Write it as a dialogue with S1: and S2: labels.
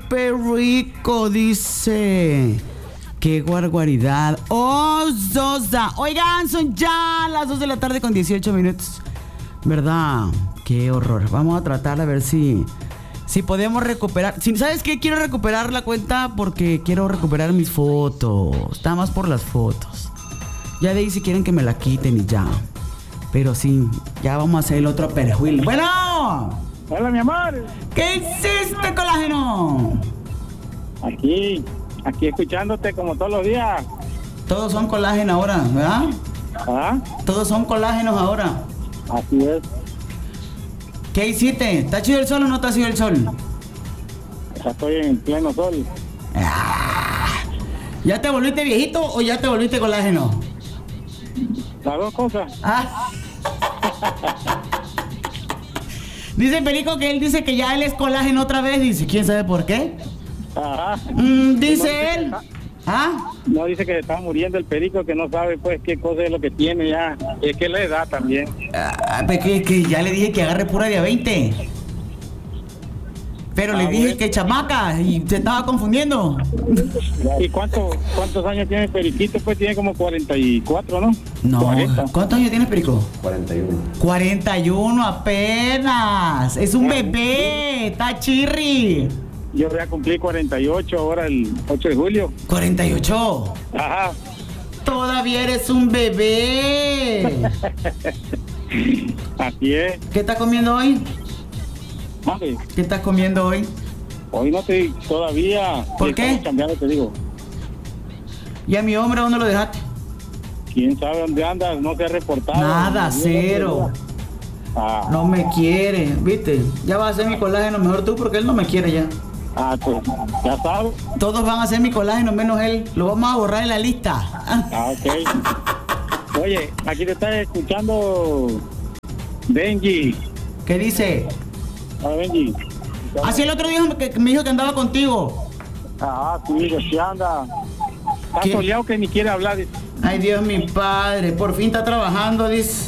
S1: súper rico, dice. ¡Qué barbaridad! ¡Oh, Sosa! Oigan, son ya las 2 de la tarde con 18 minutos. ¿Verdad? ¡Qué horror! Vamos a tratar a ver si podemos recuperar. ¿Sabes qué? Quiero recuperar la cuenta porque quiero recuperar mis fotos. Está más por las fotos. Ya de ahí si quieren que me la quiten y ya. Pero sí, ya vamos a hacer el otro perjuicio. ¡Bueno!
S2: Hola, mi amor.
S1: ¿Qué hiciste, colágeno?
S2: Aquí escuchándote como todos los días.
S1: Todos son colágeno ahora, ¿verdad?
S2: ¿Ah?
S1: Todos son colágenos ahora.
S2: Así es.
S1: ¿Qué hiciste? ¿Está chido el sol o no está chido el sol?
S2: Ya estoy en pleno sol.
S1: ¿Ya te volviste viejito o ya te volviste colágeno?
S2: Las dos cosas.
S1: Dice Perico que él dice que ya él es colágeno otra vez. Dice, ¿quién sabe por qué?
S2: Ajá.
S1: Dice él.
S2: No, dice que se está muriendo el perico, que no sabe pues qué cosa es lo que tiene ya. Es que la edad también.
S1: Pues que ya le dije que agarre pura de a 20. Pero le dije que chamaca y se estaba confundiendo.
S2: ¿Y cuántos años tiene el periquito? Pues tiene como 44, ¿no?
S1: No,
S2: 40.
S1: ¿Cuántos años tienes, Perico?
S3: 41.
S1: 41 apenas. Es un bebé, está chirri.
S2: Yo voy a cumplir 48 ahora el 8 de julio.
S1: 48.
S2: Ajá.
S1: Todavía eres un bebé.
S2: Así es.
S1: ¿Qué estás comiendo hoy?
S2: Vale.
S1: ¿Qué estás comiendo hoy?
S2: Hoy no estoy todavía.
S1: ¿Por qué?
S2: Estamos cambiando, te digo.
S1: ¿Y a mi hombre dónde lo dejaste?
S2: ¿Quién sabe dónde andas? No se ha reportado.
S1: Nada, cero. No me quiere, ¿viste? Ya vas a hacer mi colágeno mejor tú porque él no me quiere ya.
S2: Pues ya sabes.
S1: Todos van a hacer mi colágeno menos él. Lo vamos a borrar de la lista.
S2: Ok. Oye, aquí te está escuchando Benji.
S1: ¿Qué dice?
S2: Benji.
S1: Así el otro día que me dijo que andaba contigo.
S2: Sí, que anda. Está
S1: ¿Qué?
S2: soleado que ni quiere hablar.
S1: Ay, Dios, mi padre. Por fin está trabajando, dice.